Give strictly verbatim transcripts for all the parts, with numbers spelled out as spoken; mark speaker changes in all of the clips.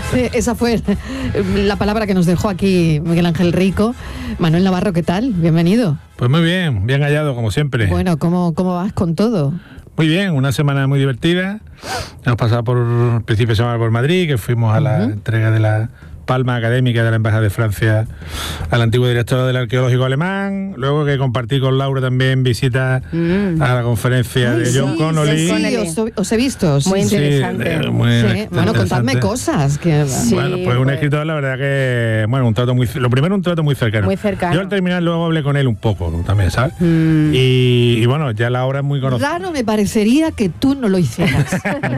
Speaker 1: Eh, esa fue la palabra que nos dejó aquí Miguel Ángel Rico. Manuel Navarro, ¿qué tal? Bienvenido.
Speaker 2: Pues muy bien, bien hallado como siempre.
Speaker 1: Bueno, ¿cómo, cómo vas con todo?
Speaker 2: Muy bien, una semana muy divertida. Hemos pasado por el principio de semana por Madrid, que fuimos a uh-huh. la entrega de la palma académica de la Embajada de Francia al antiguo director del Arqueológico Alemán. Luego que compartí con Laura también visita mm. a la conferencia Ay, de John
Speaker 1: sí,
Speaker 2: Connolly.
Speaker 1: Sí, sí, os, os he visto.
Speaker 3: Muy
Speaker 1: sí,
Speaker 3: interesante.
Speaker 2: Sí, muy
Speaker 1: sí.
Speaker 2: interesante.
Speaker 1: Bueno, contadme cosas. Que...
Speaker 2: Sí, bueno, pues, pues un escritor, la verdad que, bueno, un trato muy, lo primero un trato muy cercano.
Speaker 3: Muy cercano.
Speaker 2: Yo al terminar luego hablé con él un poco también, ¿sabes? Mm. Y, y bueno, ya la obra es muy conocida.
Speaker 1: Raro me parecería que tú no lo hicieras.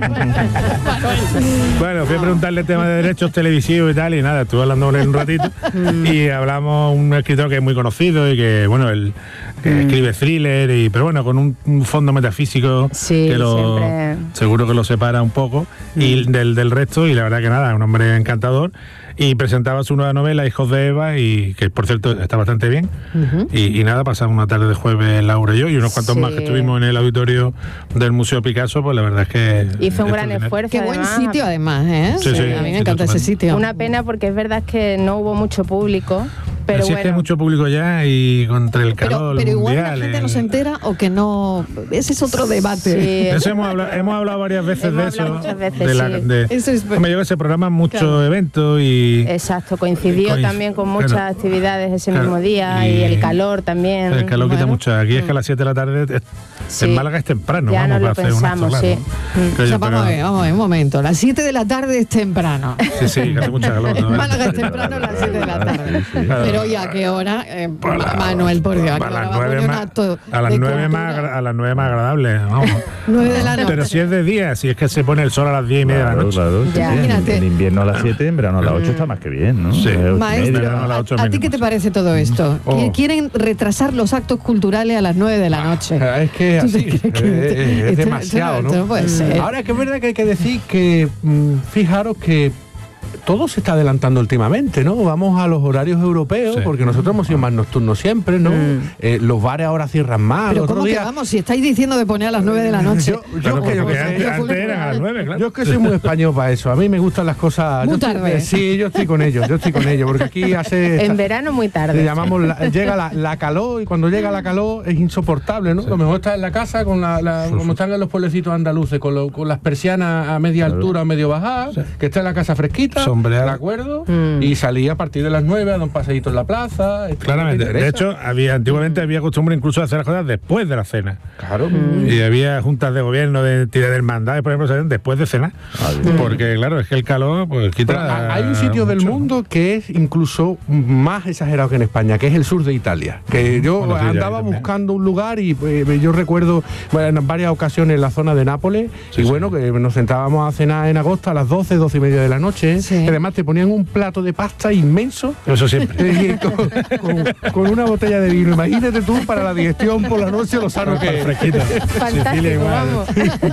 Speaker 2: Bueno, fui a preguntarle el tema de derechos televisivos y tal, y nada, estuve hablando con él un ratito y hablamos un escritor que es muy conocido y que, bueno, él que mm. escribe thriller, y pero bueno, con un, un fondo metafísico
Speaker 3: sí,
Speaker 2: que lo,
Speaker 3: siempre.
Speaker 2: seguro que lo separa un poco mm. y del, del resto, y la verdad que nada, un hombre encantador. Y presentaba su nueva novela, Hijos de Eva, y que por cierto está bastante bien. Uh-huh. Y, y nada, pasamos una tarde de jueves Laura y yo, y unos cuantos sí. más que estuvimos en el auditorio del Museo Picasso, pues la verdad es que...
Speaker 3: Hizo un gran esfuerzo.
Speaker 1: Qué
Speaker 3: además.
Speaker 1: buen sitio además, ¿eh?
Speaker 2: Sí, sí,
Speaker 1: a mí me
Speaker 2: sí,
Speaker 1: encanta ese sitio.
Speaker 3: Una pena porque es verdad que no hubo mucho público, pero
Speaker 2: Pero sí
Speaker 3: bueno.
Speaker 2: es que hay mucho público ya y contra el calor
Speaker 1: Pero, pero igual
Speaker 2: mundial,
Speaker 1: la gente
Speaker 2: el...
Speaker 1: no se entera o que no... Ese es otro debate.
Speaker 3: Sí,
Speaker 2: eso hemos, hablado, hemos hablado varias veces
Speaker 3: hemos
Speaker 2: de eso.
Speaker 3: Muchas veces,
Speaker 2: de la,
Speaker 3: sí.
Speaker 2: de,
Speaker 1: eso es...
Speaker 2: Hombre, yo que se programan muchos claro. eventos y...
Speaker 3: Exacto, coincidió Coinc... también con muchas claro. actividades ese claro. mismo día y, y el calor también.
Speaker 2: El calor
Speaker 3: bueno.
Speaker 2: quita mucho. Aquí es que a las siete de la tarde es,
Speaker 3: sí.
Speaker 2: en Málaga es temprano.
Speaker 3: Ya
Speaker 2: vamos,
Speaker 3: no lo
Speaker 2: para
Speaker 3: pensamos,
Speaker 2: hacer un
Speaker 3: sí.
Speaker 2: acto,
Speaker 1: o sea, vamos a ver, vamos a ver, un momento. Las siete de la tarde es temprano.
Speaker 2: Sí, sí, que hace mucha calor.
Speaker 1: En Málaga es temprano a las siete de la tarde. Pero ¿y a qué hora? Eh, Manuel, por Dios,
Speaker 2: a las nueve más, a las nueve más, a las nueve más agradable, vamos.
Speaker 1: nueve de la noche.
Speaker 2: Pero si es de día, si es que se pone el sol a las diez y media
Speaker 4: claro,
Speaker 2: de la noche.
Speaker 4: Claro,
Speaker 1: ya,
Speaker 4: sí,
Speaker 1: imagínate.
Speaker 4: En invierno a las siete, en verano a las ocho está más que bien, ¿no?
Speaker 2: Sí.
Speaker 1: Maestro,
Speaker 2: a,
Speaker 1: ¿a, ¿a ti qué te parece todo esto? Oh. Quieren retrasar los actos culturales a las nueve de la noche.
Speaker 5: Es que así, es, es, es demasiado, ¿no?
Speaker 1: No puede ser.
Speaker 5: Ahora es que es verdad que hay que decir que, fijaros que todo se está adelantando últimamente, ¿no? Vamos a los horarios europeos, sí. porque nosotros hemos sido más nocturnos siempre, ¿no? Mm. Eh, los bares ahora cierran más.
Speaker 1: Pero ¿cómo día... que vamos? Si estáis diciendo de poner a las nueve de la noche.
Speaker 2: Yo, yo, yo, que, yo que antes, antes eran a las nueve, claro.
Speaker 5: Yo es que soy muy español para eso. A mí me gustan las cosas...
Speaker 1: Muy tarde.
Speaker 5: Estoy, sí, yo estoy con ellos, yo estoy con ellos, porque aquí hace...
Speaker 3: En verano muy tarde.
Speaker 5: Le llamamos, la, llega la, la calor, y cuando llega la calor es insoportable, ¿no? Sí. Lo mejor está en la casa, con la, la, sí, como sí. están en los pueblecitos andaluces, con, lo, con las persianas a media claro. altura o medio bajadas, sí. que está en la casa fresquita, sombreada, ¿de acuerdo? Mm. Y salía a partir de las nueve a dar un paseíto en la plaza.
Speaker 2: Claramente. De hecho, había antiguamente había costumbre incluso de hacer las cosas después de la cena.
Speaker 5: Claro.
Speaker 2: Mm. Y había juntas de gobierno de entidades de hermandades, por ejemplo, se hacen después de cenar. Mm. Porque, claro, es que el calor pues quita.
Speaker 5: Pero hay un sitio mucho. del mundo que es incluso más exagerado que en España, que es el sur de Italia. Que yo bueno, sí, andaba buscando un lugar y pues, yo recuerdo bueno, en varias ocasiones en la zona de Nápoles. Sí, y sí. bueno, que nos sentábamos a cenar en agosto a las doce, doce y media de la noche. Sí. Que además te ponían un plato de pasta inmenso.
Speaker 2: Eso siempre.
Speaker 5: Con, con, con una botella de vino. Imagínate tú para la digestión por la noche lo sano que es.
Speaker 2: Fresquita.
Speaker 3: Fantástico, vamos.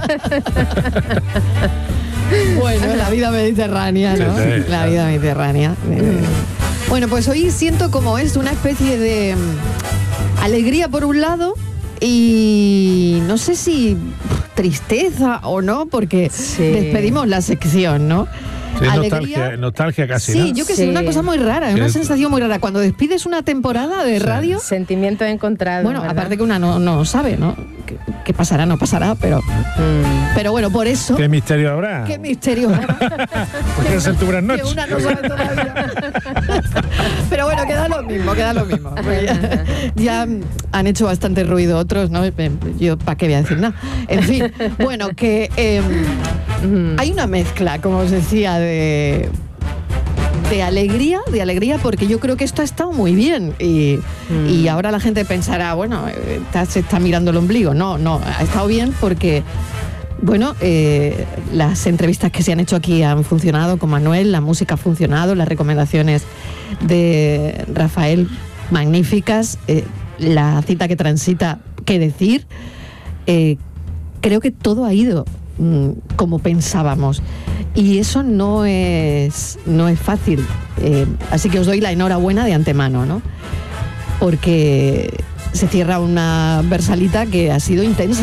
Speaker 1: Bueno, la vida mediterránea, ¿no? Sí, sí, la vida mediterránea. Mm. Bueno, pues hoy siento como es una especie de alegría por un lado y no sé si tristeza o no, porque sí. despedimos la sección, ¿no?
Speaker 2: Sí, nostalgia, nostalgia casi,
Speaker 1: sí,
Speaker 2: ¿no?
Speaker 1: yo que
Speaker 3: sí.
Speaker 1: sé, una cosa muy rara, una sensación muy rara. Cuando despides una temporada de radio...
Speaker 3: Sentimiento encontrado,
Speaker 1: Bueno,
Speaker 3: ¿verdad?
Speaker 1: aparte que una no, no sabe, ¿no? ¿Qué, qué pasará? No pasará, pero... Mm. Pero bueno, por eso...
Speaker 2: ¿Qué misterio habrá?
Speaker 1: ¿Qué misterio habrá?
Speaker 2: Porque se buenas noches.
Speaker 1: Que una no sabe todavía. Pero bueno, queda lo mismo, queda lo mismo. Ya, ya han hecho bastante ruido otros, ¿no? Yo, ¿para qué voy a decir nada? En fin, bueno, que... Eh, hay una mezcla, como os decía, de, de alegría, de alegría, porque yo creo que esto ha estado muy bien y, mm. y ahora la gente pensará, bueno, está, se está mirando el ombligo. No, no, ha estado bien porque, bueno, eh, las entrevistas que se han hecho aquí han funcionado con Manuel, la música ha funcionado, las recomendaciones de Rafael magníficas, eh, la cita que transita, qué decir, eh, creo que todo ha ido como pensábamos y eso no es no es fácil, eh, así que os doy la enhorabuena de antemano, ¿no? Porque se cierra una Versalita que ha sido intensa,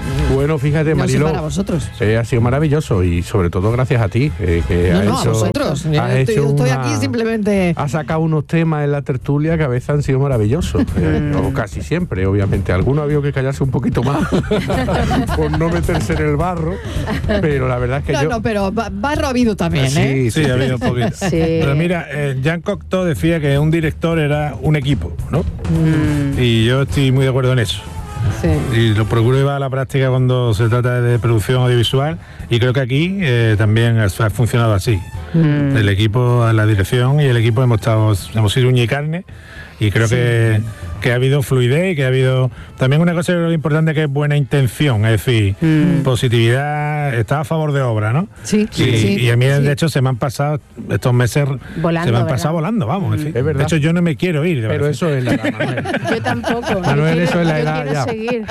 Speaker 5: Bueno, fíjate,
Speaker 1: no sé
Speaker 5: Mariló,
Speaker 1: para vosotros.
Speaker 5: eh, ha sido maravilloso y sobre todo gracias a ti. Eh, que
Speaker 1: No,
Speaker 5: has
Speaker 1: no, a
Speaker 5: hecho,
Speaker 1: vosotros. Yo
Speaker 5: has
Speaker 1: estoy,
Speaker 5: hecho
Speaker 1: estoy
Speaker 5: una-
Speaker 1: aquí simplemente...
Speaker 5: Ha sacado unos temas en la tertulia que a veces han sido maravillosos. Eh, o casi siempre, obviamente. Algunos ha habido que callarse un poquito más por no meterse en el barro. Pero la verdad es que
Speaker 1: No,
Speaker 5: yo...
Speaker 1: no, pero ba- barro ha habido también,
Speaker 5: Sí,
Speaker 1: ¿eh?
Speaker 2: Sí, ha habido un poquito.
Speaker 3: Sí.
Speaker 2: Pero mira, eh, Jean Cocteau decía que un director era un equipo, ¿no? Y yo estoy muy de acuerdo en eso.
Speaker 1: Sí.
Speaker 2: Y lo procuro llevar a la práctica cuando se trata de producción audiovisual y creo que aquí eh, también ha, ha funcionado así.
Speaker 3: Mm.
Speaker 2: El equipo, la dirección y el equipo hemos estado, hemos sido uña y carne y creo
Speaker 1: Sí.
Speaker 2: que, que ha habido fluidez y que ha habido también una cosa lo importante que es buena intención, es decir,
Speaker 3: Mm.
Speaker 2: positividad, está a favor de obra, ¿no?
Speaker 1: Sí,
Speaker 2: Y,
Speaker 1: sí, sí.
Speaker 2: y a mí,
Speaker 1: Sí.
Speaker 2: de hecho, se me han pasado estos meses,
Speaker 3: Volando,
Speaker 2: se me han
Speaker 3: ¿verdad?
Speaker 2: pasado volando, vamos. es decir,
Speaker 5: Es verdad.
Speaker 2: de hecho, yo no me quiero ir. De
Speaker 5: Pero
Speaker 2: verdad.
Speaker 5: eso es la edad, Manuel.
Speaker 3: Yo tampoco.
Speaker 5: Manuel,
Speaker 3: yo
Speaker 5: eso es la
Speaker 3: yo
Speaker 5: edad
Speaker 3: quiero
Speaker 5: ya.
Speaker 3: seguir.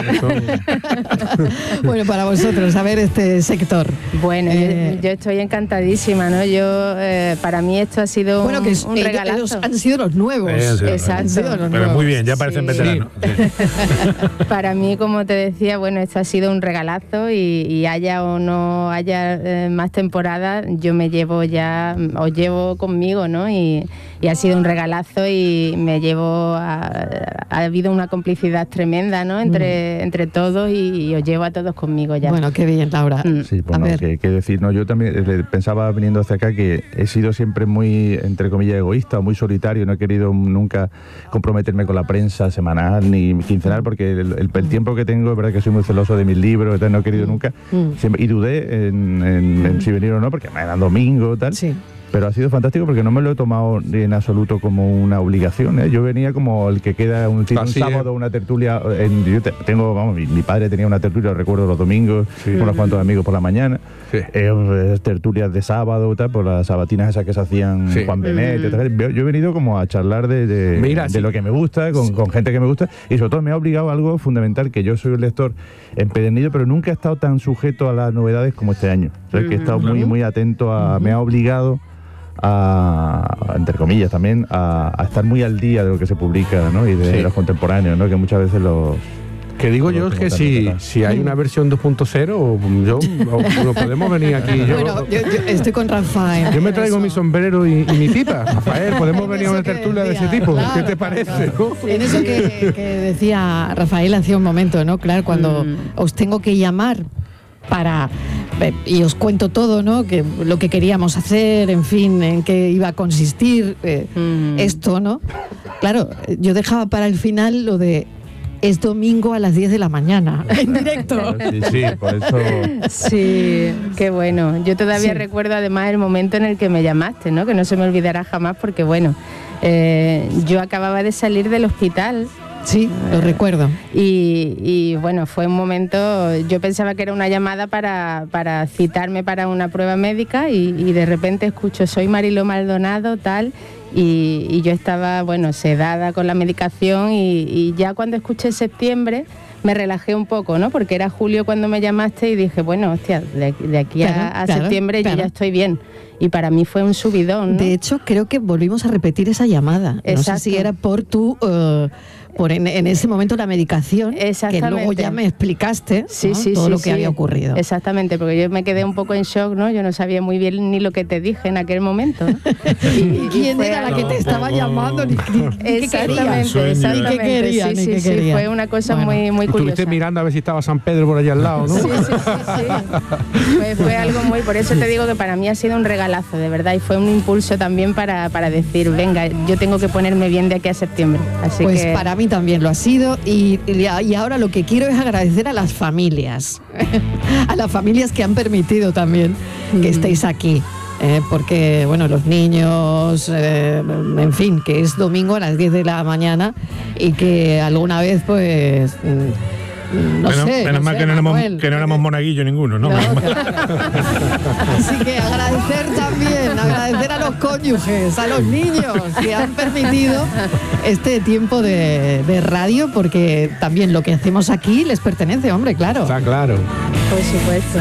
Speaker 5: Eso-
Speaker 1: Bueno, para vosotros, a ver este sector.
Speaker 3: Bueno,
Speaker 1: Eh,
Speaker 3: yo, yo estoy encantadísima, ¿no? Yo, eh, para mí esto ha sido
Speaker 1: Bueno,
Speaker 3: un,
Speaker 1: que es-
Speaker 3: un
Speaker 1: ellos-
Speaker 3: regalazo.
Speaker 1: ellos han sido los nuevos.
Speaker 2: Eh, sí,
Speaker 3: Exacto.
Speaker 1: Han sido los
Speaker 2: Pero
Speaker 1: nuevos.
Speaker 2: muy bien, ya parecen
Speaker 3: Sí.
Speaker 2: veteranos. Sí.
Speaker 3: Para mí, como te decía, bueno, esto ha sido un regalazo y, y haya o no haya eh, más temporadas, yo me llevo ya, os llevo conmigo, ¿no? Y, y ha sido un regalazo y me llevo, a, ha habido una complicidad tremenda, ¿no? Entre, entre todos y, y os llevo a todos conmigo ya.
Speaker 1: Bueno, qué bien, Laura.
Speaker 3: Mm.
Speaker 4: Sí,
Speaker 1: A
Speaker 4: bueno,
Speaker 1: ver.
Speaker 4: que, que decir, no, yo también eh, pensaba viniendo hacia acá que he sido siempre muy, entre comillas, egoísta o muy solitario, no he querido nunca comprometerme con la prensa semanal ni quincenal, porque el, el- el tiempo que tengo, es verdad que soy muy celoso de mis libros, tal, no he querido nunca,
Speaker 1: Mm.
Speaker 4: siempre, y dudé en, en- en si venir o no, porque me eran domingo tal.
Speaker 1: Sí.
Speaker 4: Pero ha sido fantástico porque no me lo he tomado en absoluto como una obligación, ¿eh? Yo venía como el que queda un, tiene un
Speaker 5: Así es.
Speaker 4: sábado, una tertulia. En, yo te- tengo, vamos, mi, mi padre tenía una tertulia, recuerdo los domingos,
Speaker 5: Sí.
Speaker 4: unos cuantos amigos por la mañana.
Speaker 5: Sí.
Speaker 4: Eh, tertulias de sábado, tal, por las sabatinas esas que se hacían
Speaker 5: Sí.
Speaker 4: Juan Benet. tal. Yo yo he venido como a charlar de, de,
Speaker 5: Mira,
Speaker 4: de
Speaker 5: sí.
Speaker 4: lo que me gusta, con, con gente que me gusta, y sobre todo me ha obligado a algo fundamental, que yo soy un lector empedernido, pero nunca he estado tan sujeto a las novedades como este año. O sea, que he estado muy, muy atento a... Me ha obligado a, entre comillas también, a, a estar muy al día de lo que se publica, ¿no? Y de
Speaker 5: Sí.
Speaker 4: los contemporáneos, ¿no? Que muchas veces los...
Speaker 5: Que digo
Speaker 4: No
Speaker 5: yo
Speaker 4: lo
Speaker 5: es que
Speaker 4: tengo tan
Speaker 5: si,
Speaker 4: detallado.
Speaker 5: si hay una versión dos punto cero, yo o- o podemos venir aquí. Yo,
Speaker 1: Bueno, yo, yo estoy con Rafael.
Speaker 5: yo me traigo mi sombrero y, y mi pipa. Rafael, podemos venir a una
Speaker 1: Eso que
Speaker 5: tertulia de ese
Speaker 1: decía,
Speaker 5: tipo.
Speaker 1: claro,
Speaker 5: ¿Qué te parece?
Speaker 1: claro.
Speaker 5: no?
Speaker 1: En eso que, que decía Rafael hace un momento, ¿no? Claro, cuando
Speaker 3: Mm.
Speaker 1: os tengo que llamar para eh, y os cuento todo, ¿no? Que lo que queríamos hacer, en fin, en qué iba a consistir eh,
Speaker 3: Mm.
Speaker 1: esto, ¿no? Claro, yo dejaba para el final lo de es domingo a las diez de la mañana, en directo.
Speaker 4: Sí, sí, por eso...
Speaker 3: Sí, qué bueno. Yo todavía
Speaker 1: Sí.
Speaker 3: recuerdo además el momento en el que me llamaste, ¿no? Que no se me olvidará jamás porque, bueno, eh, yo acababa de salir del hospital
Speaker 1: Sí, lo recuerdo.
Speaker 3: y, y, bueno, fue un momento, yo pensaba que era una llamada para, para citarme para una prueba médica y, y de repente escucho, soy Mariló Maldonado, tal, y, y yo estaba, bueno, sedada con la medicación y, y ya cuando escuché septiembre me relajé un poco, ¿no? Porque era julio cuando me llamaste y dije, bueno, hostia, de, de aquí a,
Speaker 1: Claro,
Speaker 3: a
Speaker 1: claro,
Speaker 3: septiembre
Speaker 1: claro.
Speaker 3: yo ya estoy bien. Y para mí fue un subidón, ¿no?
Speaker 1: De hecho, creo que volvimos a repetir esa llamada. No sé
Speaker 3: Exacto.
Speaker 1: si era por tu, eh, por en, en ese momento la medicación, que
Speaker 3: Exactamente.
Speaker 1: luego ya me explicaste,
Speaker 3: Sí,
Speaker 1: ¿no?
Speaker 3: sí,
Speaker 1: todo
Speaker 3: sí,
Speaker 1: lo que
Speaker 3: sí.
Speaker 1: había ocurrido.
Speaker 3: Exactamente, porque yo me quedé un poco en shock, ¿no? Yo no sabía muy bien ni lo que te dije en aquel momento, ¿no?
Speaker 1: ¿Y quién
Speaker 3: fue
Speaker 1: era la que
Speaker 3: algo-
Speaker 1: te estaba
Speaker 2: No,
Speaker 1: llamando? Ni, ni- ni qué
Speaker 3: Exactamente,
Speaker 1: quería.
Speaker 2: Sueño.
Speaker 3: exactamente.
Speaker 1: Ni qué quería,
Speaker 3: sí,
Speaker 1: ni
Speaker 3: sí,
Speaker 1: qué
Speaker 3: sí,
Speaker 1: quería.
Speaker 3: fue una cosa
Speaker 1: Bueno.
Speaker 3: muy, muy
Speaker 5: Estuviste
Speaker 3: curiosa.
Speaker 5: mirando a ver si estaba San Pedro por allá al lado, ¿no?
Speaker 3: Sí, sí, sí, sí. Fue, fue algo muy, por eso te digo que para mí ha sido un regalazo, de verdad, y fue un impulso también para, para decir, venga, yo tengo que ponerme bien de aquí a septiembre. Así
Speaker 1: Pues
Speaker 3: que
Speaker 1: para mí también lo ha sido y, y ahora lo que quiero es agradecer a las familias, a las familias que han permitido también que estéis aquí. eh, porque, bueno, los niños, eh, en fin, que es domingo a las diez de la mañana y que alguna vez, pues, mm, no
Speaker 2: menos
Speaker 1: sé.
Speaker 2: menos
Speaker 1: no
Speaker 2: mal
Speaker 1: sé,
Speaker 2: que no éramos,
Speaker 1: Manuel.
Speaker 2: que no éramos monaguillos ninguno, ¿no?
Speaker 1: No,
Speaker 2: Menos mal.
Speaker 1: claro. Así que agradecer también, agradecer a los cónyuges, a los niños que han permitido este tiempo de, de radio, porque también lo que hacemos aquí les pertenece, hombre, claro.
Speaker 5: Está claro.
Speaker 3: por supuesto.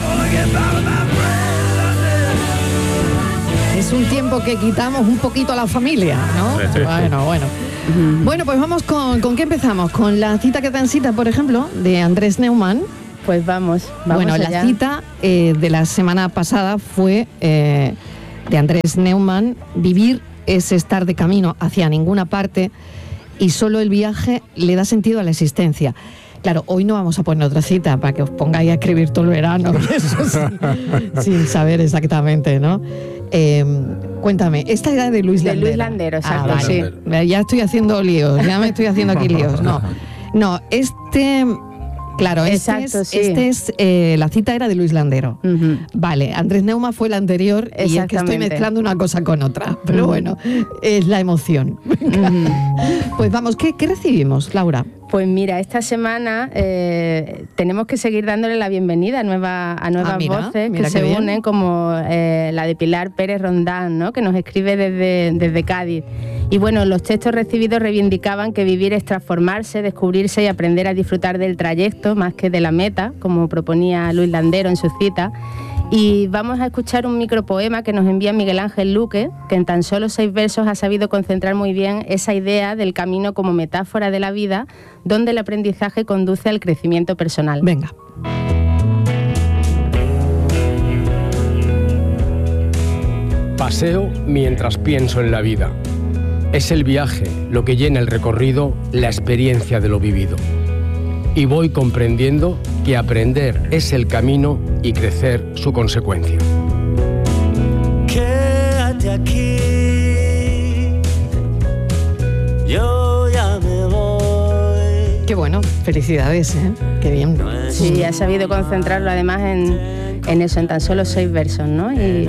Speaker 1: Es un tiempo que quitamos un poquito a la familia, ¿no?
Speaker 2: Sí, sí, sí.
Speaker 1: Bueno, bueno. Bueno, pues vamos con, ¿con qué empezamos? Con la cita que transita, por ejemplo, de Andrés Neumann,
Speaker 3: Pues vamos, vamos
Speaker 1: Bueno,
Speaker 3: allá.
Speaker 1: la cita eh, de la semana pasada fue eh, de Andrés Neumann: vivir es estar de camino hacia ninguna parte y solo el viaje le da sentido a la existencia. Claro, hoy no vamos a poner otra cita para que os pongáis a escribir todo el verano, eso sin, sin saber exactamente, ¿no? Eh, cuéntame, esta era de Luis
Speaker 3: De
Speaker 1: Landero.
Speaker 3: Luis Landero, exacto,
Speaker 1: Ah, vale.
Speaker 3: sí.
Speaker 1: Ya estoy haciendo líos, ya me estoy haciendo aquí líos. No, no, este... Claro, este
Speaker 3: Exacto,
Speaker 1: es,
Speaker 3: sí.
Speaker 1: este es eh, la cita era de Luis Landero.
Speaker 3: Ujú.
Speaker 1: Vale, Andrés Neumann fue el anterior y es que estoy
Speaker 3: Exactamente.
Speaker 1: mezclando una cosa con otra, pero
Speaker 3: Ujú.
Speaker 1: bueno, es la emoción. Pues vamos, ¿qué, qué recibimos, Laura?
Speaker 3: Pues mira, esta semana eh, tenemos que seguir dándole la bienvenida a, nueva, a nuevas
Speaker 1: Ah, mira,
Speaker 3: voces
Speaker 1: mira
Speaker 3: que
Speaker 1: qué
Speaker 3: se
Speaker 1: bien.
Speaker 3: unen, como eh, la de Pilar Pérez Rondán, ¿no? Que nos escribe desde, desde Cádiz. Y bueno, los textos recibidos reivindicaban que vivir es transformarse, descubrirse y aprender a disfrutar del trayecto más que de la meta, como proponía Luis Landero en su cita. Y vamos a escuchar un micropoema que nos envía Miguel Ángel Luque, que en tan solo seis versos ha sabido concentrar muy bien esa idea del camino como metáfora de la vida, donde el aprendizaje conduce al crecimiento personal.
Speaker 1: Venga.
Speaker 6: Paseo mientras pienso en la vida. Es el viaje lo que llena el recorrido, la experiencia de lo vivido. Y voy comprendiendo que aprender es el camino y crecer su consecuencia.
Speaker 7: Quédate aquí, yo ya me voy.
Speaker 1: Qué bueno, felicidades, ¿eh? Qué bien.
Speaker 3: Sí, ha sabido concentrarlo además en, en eso, en tan solo seis versos, ¿no? Y,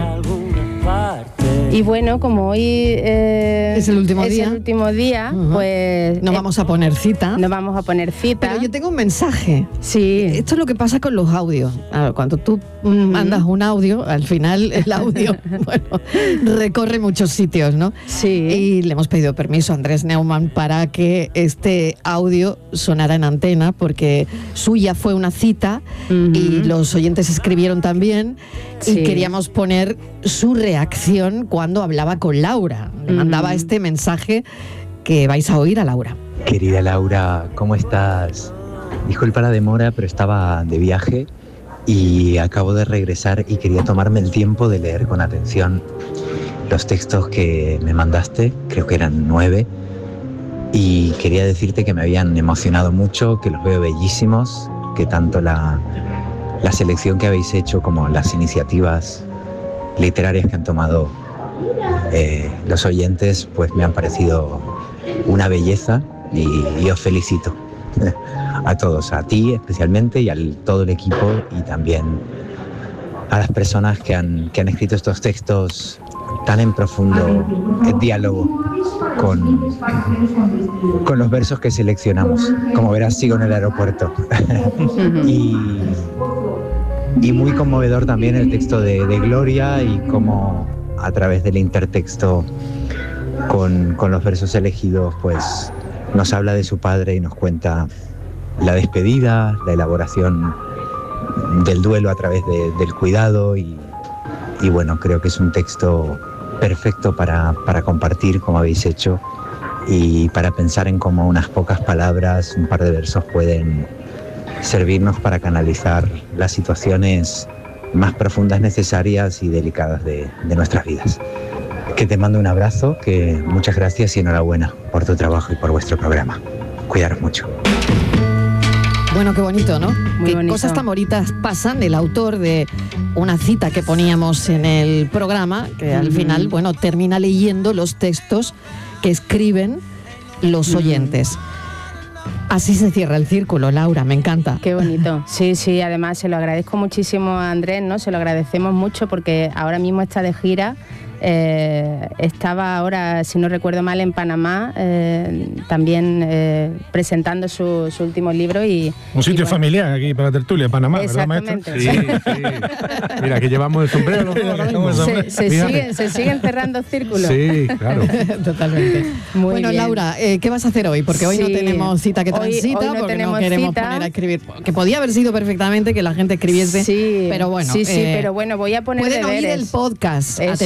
Speaker 3: y bueno, como hoy eh,
Speaker 1: Es el último
Speaker 3: es
Speaker 1: día.
Speaker 3: el último día,
Speaker 1: Ujú.
Speaker 3: pues
Speaker 1: No
Speaker 3: eh,
Speaker 1: vamos a poner cita,
Speaker 3: no vamos a poner cita.
Speaker 1: pero yo tengo un mensaje.
Speaker 3: Sí.
Speaker 1: Esto es lo que pasa con los audios. A ver, cuando tú mm, mandas un audio, al final el audio bueno, recorre muchos sitios, ¿no?
Speaker 3: Sí.
Speaker 1: Y le hemos pedido permiso a Andrés Neumann para que este audio sonara en antena, porque suya fue una cita
Speaker 3: Ujú.
Speaker 1: y los oyentes escribieron también
Speaker 3: Sí.
Speaker 1: y queríamos poner su reacción cuando hablaba con Laura. Le mandaba
Speaker 3: Ujú.
Speaker 1: este mensaje que vais a oír a Laura.
Speaker 8: Querida Laura, ¿cómo estás? Disculpa la demora, pero estaba de viaje y acabo de regresar y quería tomarme el tiempo de leer con atención los textos que me mandaste, creo que eran nueve, y quería decirte que me habían emocionado mucho, que los veo bellísimos, que tanto la, la selección que habéis hecho como las iniciativas literarias que han tomado eh, los oyentes, pues me han parecido una belleza y, y os felicito a todos, a ti especialmente y a todo el equipo y también a las personas que han, que han escrito estos textos tan en profundo eh, diálogo con, con los versos que seleccionamos. Como verás, sigo en el aeropuerto. y, y muy conmovedor también el texto de, de Gloria y cómo a través del intertexto con, con los versos elegidos pues nos habla de su padre y nos cuenta la despedida, la elaboración del duelo a través de, del cuidado y, y bueno, creo que es un texto perfecto para, para compartir como habéis hecho y para pensar en cómo unas pocas palabras, un par de versos pueden servirnos para canalizar las situaciones más profundas, necesarias y delicadas de, de nuestras vidas. Que te mando un abrazo, que muchas gracias y enhorabuena por tu trabajo y por vuestro programa. Cuidaros mucho.
Speaker 1: Bueno, qué bonito, ¿no?
Speaker 3: Muy
Speaker 1: Qué
Speaker 3: bonito.
Speaker 1: cosas tan bonitas pasan. El autor de una cita que poníamos en el programa, que al
Speaker 3: Ujú.
Speaker 1: final, bueno, termina leyendo los textos que escriben los
Speaker 3: Ujú.
Speaker 1: oyentes. Así se cierra el círculo, Laura, me encanta.
Speaker 3: Qué bonito. Sí, sí, además se lo agradezco muchísimo a Andrés, ¿no? Se lo agradecemos mucho porque ahora mismo está de gira. Eh, estaba ahora, si no recuerdo mal, en Panamá, eh, también eh, presentando su, su último libro y...
Speaker 2: Un sitio
Speaker 3: y bueno,
Speaker 2: familiar aquí para Tertulia, Panamá, ¿verdad, maestro?
Speaker 3: Exactamente.
Speaker 5: Sí, sí. Mira, que llevamos el sombrero los dos ahora mismo.
Speaker 3: Se, se
Speaker 5: Fíjate.
Speaker 3: siguen, se siguen cerrando círculos.
Speaker 5: Sí, claro.
Speaker 1: Totalmente.
Speaker 3: Muy
Speaker 1: bueno,
Speaker 3: bien.
Speaker 1: Laura, eh, ¿qué vas a hacer hoy? Porque hoy no
Speaker 3: Sí.
Speaker 1: tenemos cita que
Speaker 3: Hoy-
Speaker 1: transita,
Speaker 3: hoy no
Speaker 1: porque
Speaker 3: tenemos
Speaker 1: no queremos
Speaker 3: cita.
Speaker 1: poner a escribir. Que podía haber sido perfectamente que la gente escribiese,
Speaker 3: Sí,
Speaker 1: pero bueno.
Speaker 3: sí, sí,
Speaker 1: eh,
Speaker 3: pero bueno, voy a poner
Speaker 1: pueden oír
Speaker 3: deberes.
Speaker 1: el podcast.
Speaker 3: Eso,
Speaker 1: Atención,
Speaker 3: eso.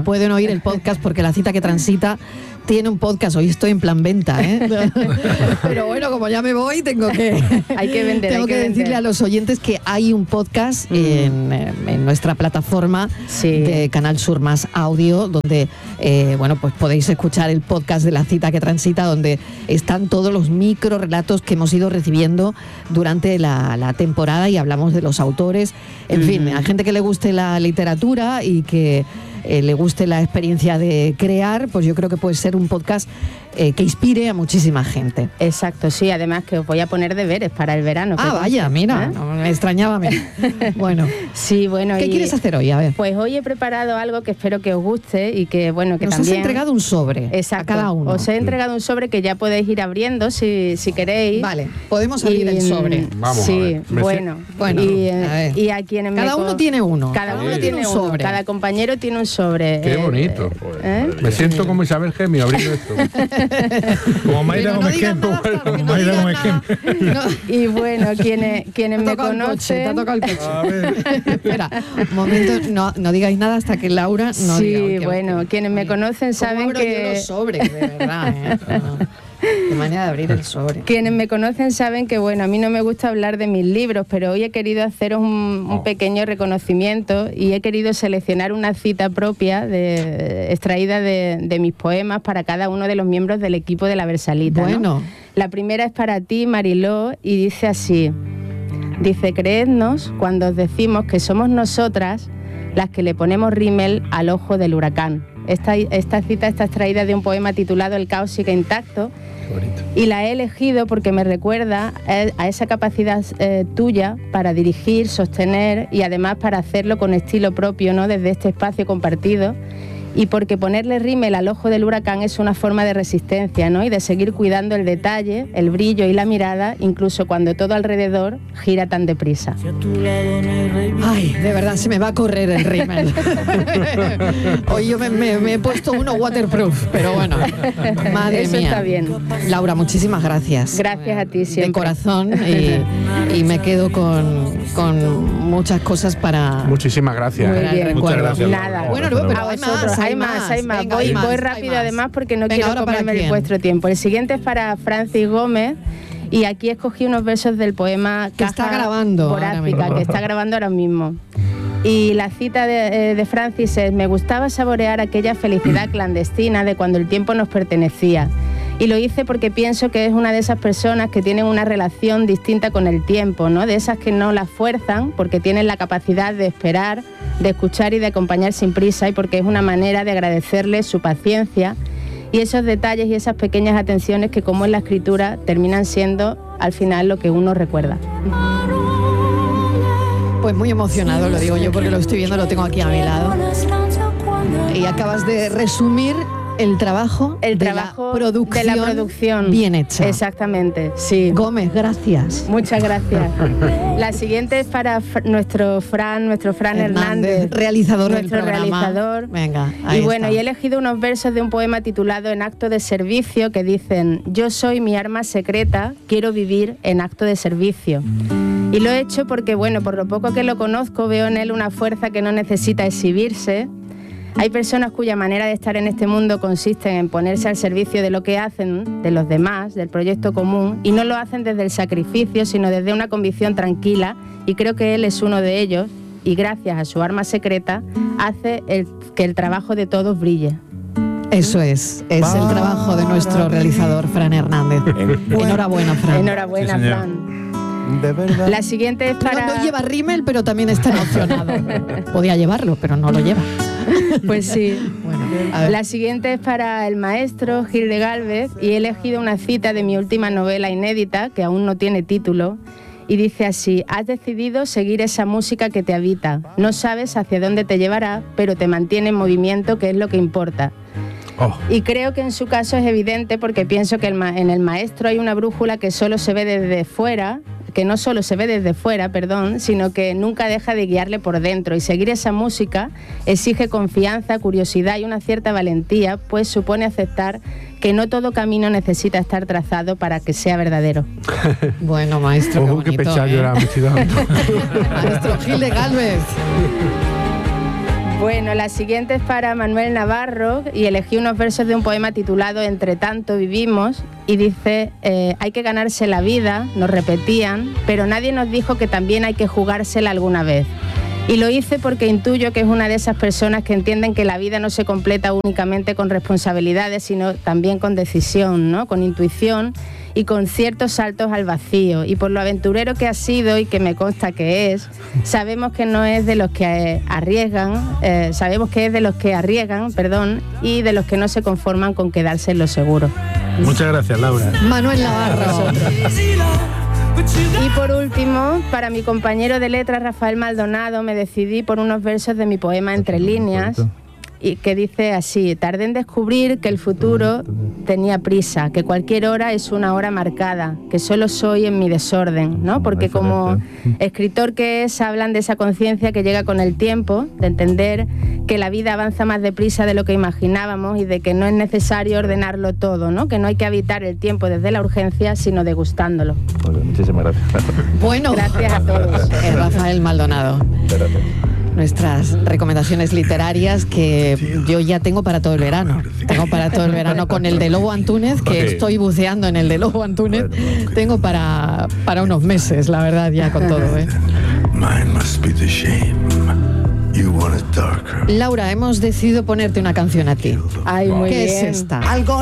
Speaker 1: pueden oír el podcast porque La Cita que Transita tiene un podcast. Hoy estoy en plan venta, ¿eh? Pero bueno, como ya me voy, tengo que,
Speaker 3: hay que vender,
Speaker 1: tengo
Speaker 3: hay que,
Speaker 1: que decirle
Speaker 3: vender.
Speaker 1: a los oyentes que hay un podcast mm. en, en nuestra plataforma
Speaker 3: sí.
Speaker 1: de Canal Sur Más Audio, donde eh, bueno, pues podéis escuchar el podcast de La Cita que Transita, donde están todos los micro relatos que hemos ido recibiendo durante la, la temporada y hablamos de los autores. En mm. fin, a gente que le guste la literatura y que Eh, le guste la experiencia de crear, pues yo creo que puede ser un podcast eh, que inspire a muchísima gente.
Speaker 3: Exacto, sí, además que os voy a poner deberes para el verano.
Speaker 1: Ah, vaya, mira, ¿eh? No, me extrañaba a mí. Bueno,
Speaker 3: sí, bueno.
Speaker 1: ¿Qué
Speaker 3: y,
Speaker 1: quieres hacer hoy? A ver.
Speaker 3: Pues hoy he preparado algo que espero que os guste y que, bueno, que
Speaker 1: Nos
Speaker 3: también...
Speaker 1: has entregado un sobre.
Speaker 3: Exacto,
Speaker 1: a cada uno.
Speaker 3: Os he entregado un sobre que ya podéis ir abriendo si, si queréis.
Speaker 1: Vale, podemos abrir y, el sobre.
Speaker 5: Vamos
Speaker 3: sí,
Speaker 5: a ver.
Speaker 3: bueno.
Speaker 1: Bueno,
Speaker 3: y,
Speaker 1: a ver.
Speaker 3: y a quienes
Speaker 1: cada
Speaker 3: me
Speaker 1: uno tiene uno.
Speaker 3: Cada uno
Speaker 5: sí.
Speaker 3: tiene un sobre. Cada compañero tiene un sobre.
Speaker 5: Qué
Speaker 3: eh,
Speaker 5: bonito.
Speaker 3: ¿eh?
Speaker 5: Me siento como Isabel Gemio abriendo esto.
Speaker 2: Como Mayra Gómez Kem. Como Mayra Gómez Kem.
Speaker 3: Y bueno, quienes, quienes me conocen...
Speaker 1: Te ha tocado el coche. A ver. Espera, un momento, no, no digáis nada hasta que Laura no
Speaker 3: sí,
Speaker 1: diga.
Speaker 3: Sí, bueno, que, quienes me conocen saben
Speaker 1: abro
Speaker 3: que...
Speaker 1: Yo los sobres, de verdad, ¿eh? No. Qué manera de abrir el sobre.
Speaker 3: Quienes me conocen saben que, bueno, a mí no me gusta hablar de mis libros, pero hoy he querido haceros un, un pequeño reconocimiento y he querido seleccionar una cita propia de, extraída de, de mis poemas para cada uno de los miembros del equipo de La Versalita.
Speaker 1: Bueno.
Speaker 3: ¿no? La primera es para ti, Mariló, y dice así. Dice, creednos cuando os decimos que somos nosotras las que le ponemos rímel al ojo del huracán. Esta, esta cita está extraída de un poema titulado El caos sigue intacto. Y la he elegido porque me recuerda a esa capacidad eh, tuya para dirigir, sostener y además para hacerlo con estilo propio, ¿no? Desde este espacio compartido. Y porque ponerle rímel al ojo del huracán es una forma de resistencia, ¿no? Y de seguir cuidando el detalle, el brillo y la mirada, incluso cuando todo alrededor gira tan deprisa.
Speaker 1: Ay, de verdad, se me va a correr el rímel. Hoy yo me, me, me he puesto uno waterproof, pero bueno, madre
Speaker 3: Eso
Speaker 1: mía.
Speaker 3: está bien.
Speaker 1: Laura, muchísimas gracias.
Speaker 3: Gracias a ti siempre.
Speaker 1: De corazón y, y me quedo con, con muchas cosas para...
Speaker 5: Muchísimas gracias.
Speaker 3: Muy
Speaker 1: para
Speaker 3: bien.
Speaker 1: el
Speaker 2: Muchas
Speaker 1: recuerdo.
Speaker 2: gracias.
Speaker 3: Nada.
Speaker 1: Bueno, no, pero
Speaker 3: a
Speaker 1: hay
Speaker 3: vosotros,
Speaker 1: más,
Speaker 3: hay más, hay más.
Speaker 1: Venga,
Speaker 3: Voy,
Speaker 1: hay más,
Speaker 3: voy
Speaker 1: hay
Speaker 3: rápido
Speaker 1: más.
Speaker 3: además porque no
Speaker 1: Venga,
Speaker 3: quiero
Speaker 1: ¿ahora para
Speaker 3: comerme
Speaker 1: quién?
Speaker 3: vuestro tiempo. El siguiente es para Francis Gómez y aquí escogí unos versos del poema
Speaker 1: Que está
Speaker 3: Caja
Speaker 1: grabando ahora
Speaker 3: Vorácica,
Speaker 1: mismo.
Speaker 3: que está grabando ahora mismo. Y la cita de, eh, de Francis es: me gustaba saborear aquella felicidad clandestina de cuando el tiempo nos pertenecía. Y lo hice porque pienso que es una de esas personas que tienen una relación distinta con el tiempo, ¿no? De esas que no la fuerzan porque tienen la capacidad de esperar, de escuchar y de acompañar sin prisa, y porque es una manera de agradecerle su paciencia y esos detalles y esas pequeñas atenciones que, como en la escritura, terminan siendo al final lo que uno recuerda.
Speaker 1: Pues muy emocionado, lo digo yo porque lo estoy viendo, lo tengo aquí a mi lado. Y acabas de resumir el trabajo,
Speaker 3: El
Speaker 1: de,
Speaker 3: trabajo
Speaker 1: la producción
Speaker 3: de la producción
Speaker 1: bien hecha.
Speaker 3: Exactamente, sí.
Speaker 1: Gómez, gracias.
Speaker 3: Muchas gracias. La siguiente es para Fr- nuestro Fran, nuestro Fran Hernández,
Speaker 1: Hernández, realizador del
Speaker 3: nuestro
Speaker 1: programa.
Speaker 3: realizador.
Speaker 1: Venga,
Speaker 3: Y
Speaker 1: ahí
Speaker 3: bueno,
Speaker 1: está.
Speaker 3: y he elegido unos versos de un poema titulado En acto de servicio que dicen: yo soy mi arma secreta, quiero vivir en acto de servicio. Y lo he hecho porque, bueno, por lo poco que lo conozco, veo en él una fuerza que no necesita exhibirse. Hay personas cuya manera de estar en este mundo consiste en ponerse al servicio de lo que hacen, de los demás, del proyecto común, y no lo hacen desde el sacrificio, sino desde una convicción tranquila, y creo que él es uno de ellos, y gracias a su arma secreta, hace el, que el trabajo de todos brille.
Speaker 1: Eso es, es el trabajo de nuestro realizador, Fran Hernández. Enhorabuena, Fran.
Speaker 3: Enhorabuena,
Speaker 2: Sí, señor.
Speaker 3: Fran.
Speaker 4: De verdad.
Speaker 3: La siguiente es para...
Speaker 1: No, no lleva rímel, pero también está emocionado. Podía llevarlo, pero no lo lleva.
Speaker 3: Pues sí.
Speaker 1: Bueno, a ver.
Speaker 3: La siguiente es para el maestro Gil de Gálvez y he elegido una cita de mi última novela inédita, que aún no tiene título, y dice así: has decidido seguir esa música que te habita. No sabes hacia dónde te llevará, pero te mantiene en movimiento, que es lo que importa.
Speaker 5: Oh.
Speaker 3: Y creo que en su caso es evidente porque pienso que el ma- en el maestro hay una brújula que solo se ve desde fuera, que no solo se ve desde fuera, perdón, sino que nunca deja de guiarle por dentro. Y seguir esa música exige confianza, curiosidad y una cierta valentía, pues supone aceptar que no todo camino necesita estar trazado para que sea verdadero.
Speaker 1: Bueno, maestro,
Speaker 5: Ojo,
Speaker 1: qué
Speaker 5: que
Speaker 1: bonito,
Speaker 5: pechar
Speaker 1: ¿eh?
Speaker 5: llorar, me estoy dando.
Speaker 1: Maestro Gil de Gálvez.
Speaker 3: Bueno, la siguiente es para Manuel Navarro y elegí unos versos de un poema titulado Entre tanto vivimos y dice, eh, hay que ganarse la vida, nos repetían, pero nadie nos dijo que también hay que jugársela alguna vez. Y lo hice porque intuyo que es una de esas personas que entienden que la vida no se completa únicamente con responsabilidades, sino también con decisión, ¿no? Con intuición y con ciertos saltos al vacío. Y por lo aventurero que ha sido y que me consta que es, sabemos que no es de los que arriesgan, eh, sabemos que es de los que arriesgan, perdón, y de los que no se conforman con quedarse en lo seguro.
Speaker 2: Muchas gracias, Laura.
Speaker 1: Manuel Navarro.
Speaker 3: Y por último, para mi compañero de letras Rafael Maldonado, me decidí por unos versos de mi poema Entre líneas, y que dice así: tardé en descubrir que el futuro tenía prisa, que cualquier hora es una hora marcada, que solo soy en mi desorden, ¿no? Porque como escritor que es, hablan de esa conciencia que llega con el tiempo, de entender que la vida avanza más deprisa de lo que imaginábamos y de que no es necesario ordenarlo todo, ¿no? Que no hay que habitar el tiempo desde la urgencia, sino degustándolo.
Speaker 4: Bueno, muchísimas gracias.
Speaker 1: Bueno,
Speaker 3: gracias a todos.
Speaker 1: Es Rafael Maldonado.
Speaker 4: Gracias.
Speaker 1: Nuestras recomendaciones literarias que yo ya tengo para todo el verano. Tengo para todo el verano con el de Lobo Antúnez, que
Speaker 4: Okay.
Speaker 1: estoy buceando en el de Lobo Antúnez. Tengo para, para unos meses, la verdad, ya con todo, ¿eh?
Speaker 9: Mine must be the shame. You want it darker.
Speaker 1: Laura, hemos decidido ponerte una canción a ti.
Speaker 3: Ay, muy
Speaker 1: ¿Qué
Speaker 3: bien.
Speaker 1: es esta?
Speaker 7: Algo